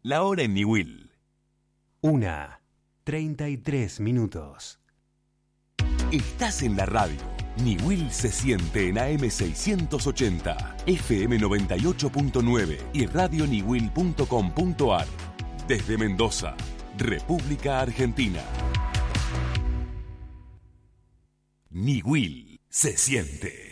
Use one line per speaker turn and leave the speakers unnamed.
La hora en Niwil.
1:33.
Estás en la radio. Niwil se siente en AM 680, FM 98.9 y radioniwil.com.ar. Desde Mendoza, República Argentina. Niwil se siente.